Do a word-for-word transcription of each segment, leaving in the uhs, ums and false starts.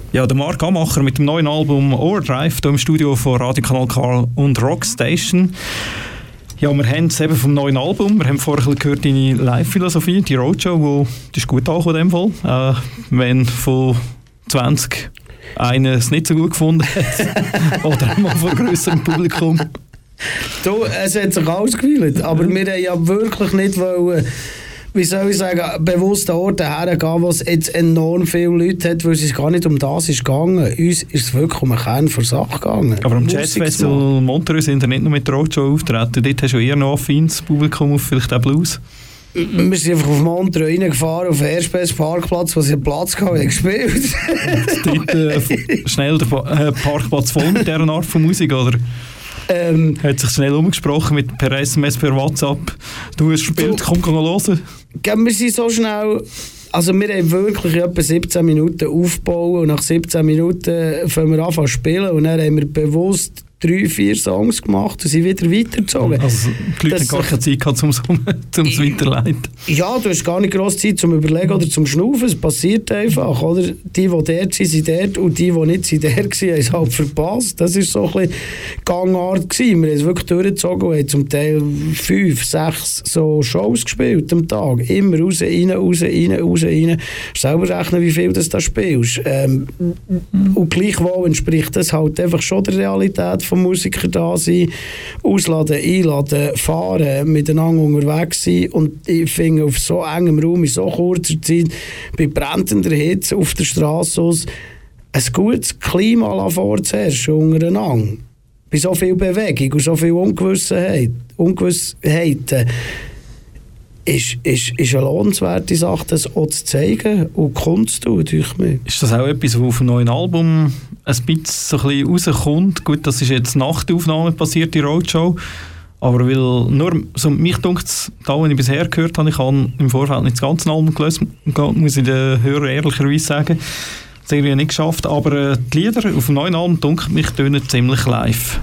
Ja, der Marc Amacher mit dem neuen Album Overdrive hier im Studio von Radio Kanal K und Rockstation. Ja, wir haben es eben vom neuen Album. Wir haben vorher gehört deine Live-Philosophie, die Roadshow, wo, die ist gut angekommen in dem Fall. Äh, wenn von zwanzig einer es nicht so gut gefunden hat oder einmal von grösserem Publikum. Du, es hat sich ausgewählt, aber wir haben ja wirklich nicht wollen, wie soll ich sagen, bewusst an Orten hergehen, wo es jetzt enorm viele Leute hat, weil es gar nicht um das ist gegangen. Uns ist es wirklich um einen Kern der Sache gegangen. Aber am Jazzfestival Montreux sind wir nicht nur mit der Roadshow auftreten. Dort hast du eher noch affines Publikum auf vielleicht auch Blues. Wir sind einfach auf Montreux reingefahren, auf den ersten Parkplatz, wo sie einen Platz hatten, haben gespielt. Dort äh, schnell der pa- äh, Parkplatz voll mit dieser Art von Musik, oder? Ähm, hat sich schnell umgesprochen mit per S M S, per WhatsApp. Du hast gespielt, komm, komm hören. Wir sind so schnell... Also wir haben wirklich etwa siebzehn Minuten aufgebaut und nach siebzehn Minuten fangen wir an zu spielen und dann haben wir bewusst drei, vier Songs gemacht und sind wieder weitergezogen. Also die Leute haben gar keine Zeit gehabt, um es weiterleiten. Ja, du hast gar nicht grosse Zeit zum Überlegen oder zum Schnaufen. Es passiert einfach, oder? Die, die dort sind, sind dort und die, die nicht sind dort waren, haben es halt verpasst. Das war so ein bisschen Gangart gewesen. Wir haben es wirklich durchgezogen und haben zum Teil fünf, sechs so Shows gespielt am Tag. Immer raus, rein, raus, rein, raus, rein. Selber rechnen, wie viel du da spielst. Ähm, und gleichwohl entspricht das halt einfach schon der Realität von Musikern da sein, ausladen, einladen, fahren, miteinander unterwegs sein und ich finde auf so engem Raum in so kurzer Zeit bei brennender Hitze auf der Straße aus ein gutes Klima vorzuherrschen untereinander. Bei so viel Bewegung und so viel Ungewissheit, Ungewissheiten ist, ist, ist eine lohnenswerte Sache, das auch zu zeigen und Kunst zu tun. Ist das auch etwas, was auf dem neuen Album ein bisschen, so ein bisschen rauskommt? Gut, das ist jetzt nach der Aufnahme passiert, die Roadshow. Aber weil nur, so mich dunkt es, da, was ich bisher gehört habe, ich habe im Vorfeld nicht das ganze Album gelesen, muss ich den Hörern ehrlicherweise sagen. Das habe ich nicht geschafft. Aber äh, die Lieder auf dem neuen Album, dunkt mich, tönen ziemlich live.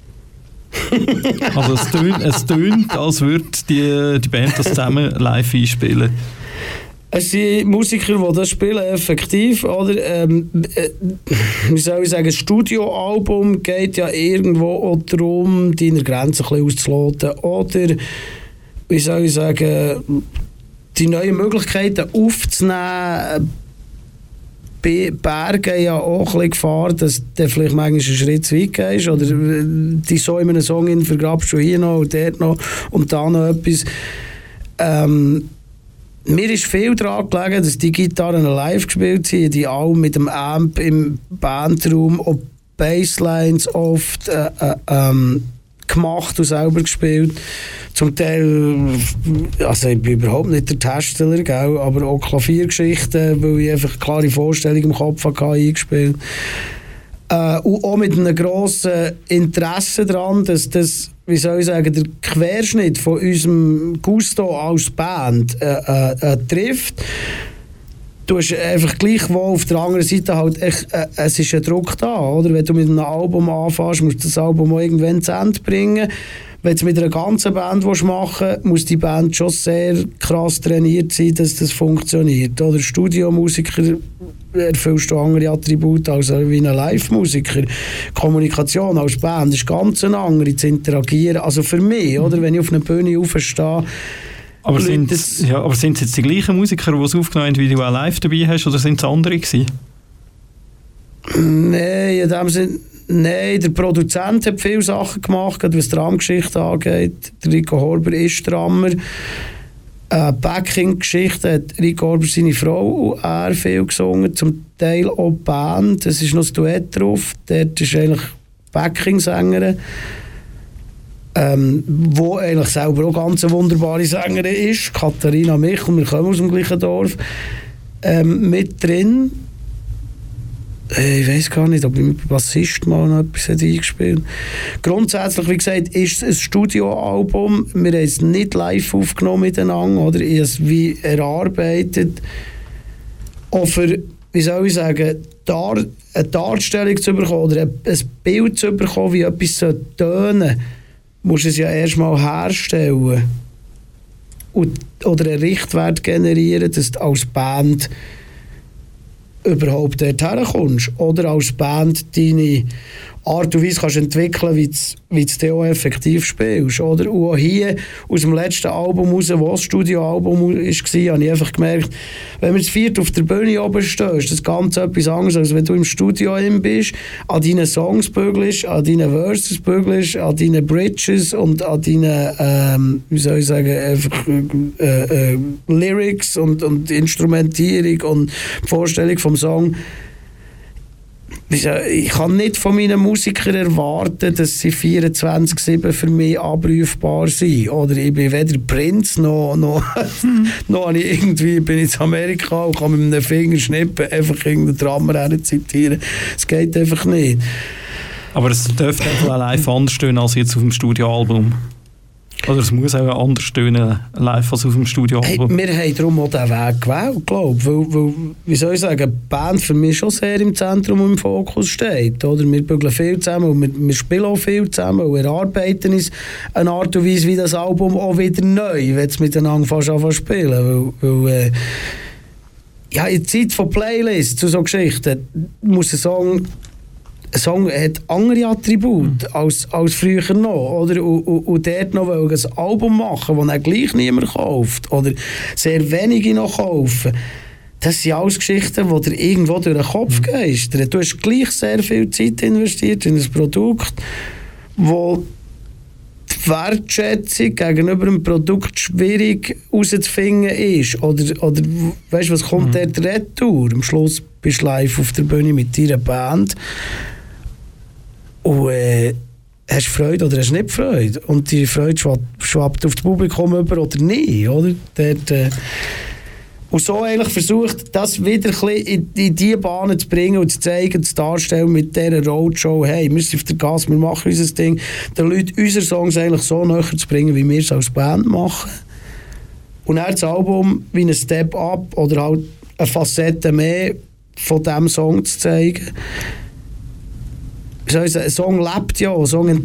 Also es tönt, es tönt, als würde die, die Band das zusammen live einspielen. Es sind Musiker, die das spielen, effektiv. Oder? Ähm, äh, wie soll ich sagen, das Studioalbum geht ja irgendwo auch darum, deine Grenzen ein bisschen auszuloten. Oder, wie soll ich sagen, die neuen Möglichkeiten aufzunehmen. Bergen ja auch ein bisschen Gefahr, dass du vielleicht manchmal einen Schritt zu weit gehst oder die so in einem Song in vergrabst du hier noch und dort noch und da noch etwas. Ähm, mir ist viel daran gelegen, dass die Gitarren live gespielt sind, die alle mit dem Amp im Bandraum, auch Basslines oft äh, äh, ähm, gemacht und selber gespielt. Zum Teil, also ich bin überhaupt nicht der Teststeller, gell, aber auch Klaviergeschichten, weil ich einfach eine klare Vorstellung im Kopf hatte, eingespielt. Äh, und auch mit einem grossen Interesse daran, dass das, wie soll ich sagen, der Querschnitt von unserem Gusto als Band äh, äh, äh, trifft. Du hast einfach gleichwohl auf der anderen Seite halt echt, äh, es ist ein Druck da, oder? Wenn du mit einem Album anfängst, musst du das Album auch irgendwann zu Ende bringen. Wenn du es mit einer ganzen Band machen willst, muss die Band schon sehr krass trainiert sein, dass das funktioniert. Oder Studiomusiker erfüllst du andere Attribute als wie ein Live-Musiker. Kommunikation als Band ist ganz eine andere, zu interagieren. Also für mich, oder? Wenn ich auf einer Bühne aufstehe, aber sind es ja, aber sind jetzt die gleichen Musiker, die es aufgenommen haben, wie du auch live dabei hast, oder sind es andere gewesen? Nein, in dem Sinne, nein, der Produzent hat viele Sachen gemacht, was die Drumgeschichte angeht. Der Rico Horber ist Drummer. Äh, Backing-Geschichte hat Rico Horber seine Frau und er viel gesungen, zum Teil auch die Band. Es ist noch das Duett drauf, dort ist eigentlich Backing-Sängerin. Ähm, wo eigentlich selber auch ganz eine wunderbare Sängerin ist, Katharina Mich, und wir kommen aus dem gleichen Dorf, ähm, mit drin. Ich weiß gar nicht, ob ich mit Bassist mal noch etwas eingespielt habe. Grundsätzlich, wie gesagt, ist es ein Studioalbum. Wir haben es nicht live aufgenommen miteinander, oder? Ich habe es wie erarbeitet. Auch für, wie soll ich sagen, Dar- eine Darstellung zu bekommen oder ein Bild zu bekommen, wie etwas tönen soll, musst du es ja erstmal herstellen und, oder einen Richtwert generieren, dass du als Band überhaupt dort herkommst. Oder als Band deine Art und Weise kannst entwickeln, wie du es auch effektiv spielst. Oder? Und auch hier, aus dem letzten Album raus, wo das Studioalbum war, habe ich einfach gemerkt, wenn du das vierte auf der Bühne oben stehst, das ist ganz etwas anderes, als wenn du im Studio bist, an deinen Songs bügelst, an deinen Verses bügelst, an deinen Bridges und an deinen, ähm, wie soll ich sagen, einfach, äh, äh, Lyrics und, und Instrumentierung und die Vorstellung vom Song. Ich kann nicht von meinen Musikern erwarten, dass sie vierundzwanzig sieben für mich abrufbar sind. Oder ich bin weder Prinz noch, noch, noch ich irgendwie, bin ich in Amerika und kann mit einem Finger schnippen, einfach irgendeinen Drummer zitieren. Es geht einfach nicht. Aber es dürfte einfach live anders tönen als jetzt auf dem Studioalbum. Oder es muss auch anders tönen live als auf dem Studioalbum. Hey, wir haben darum auch diesen Weg gewählt, glaube ich. Weil, weil, wie soll ich sagen, die Band für mich schon sehr im Zentrum und im Fokus steht. Oder? Wir bügeln viel zusammen und wir, wir spielen auch viel zusammen und erarbeiten uns eine Art und Weise, wie das Album auch wieder neu, wenn es miteinander fast anfangen zu spielen. Weil, weil, äh, ja, in der Zeit von Playlists zu so Geschichten muss ein Song ein Song hat andere Attribute mhm. als, als früher noch. Oder? Und, und, und dort noch ein Album machen, das dann gleich niemand kauft. Oder sehr wenige noch kaufen. Das sind alles Geschichten, die dir irgendwo durch den Kopf mhm. geistern. Du hast gleich sehr viel Zeit investiert in ein Produkt, wo die Wertschätzung gegenüber einem Produkt schwierig herauszufinden ist. Oder, oder weißt du, was kommt mhm. dort retour? Am Schluss bist du live auf der Bühne mit deiner Band. Und äh, hast du Freude oder hast du nicht Freude? Und die Freude schwappt, schwappt auf das Publikum über oder nicht, oder? Dort, äh, und so eigentlich versucht, das wieder ein bisschen in, in diese Bahnen zu bringen und zu zeigen, zu darstellen mit dieser Roadshow, hey, wir sind auf der Gas, wir machen unser Ding, den Leuten unsere Songs eigentlich so näher zu bringen, wie wir es als Band machen. Und dann das Album wie ein Step-Up oder halt eine Facette mehr von diesem Song zu zeigen. Ein Song lebt ja, ein Song